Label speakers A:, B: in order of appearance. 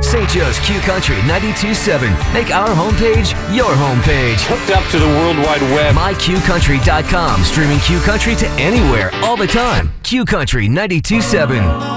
A: St. Joe's Q Country 92.7. Make our homepage your homepage.
B: Hooked up to the World Wide Web.
A: MyQCountry.com. Streaming Q Country to anywhere, all the time. Q Country 92.7.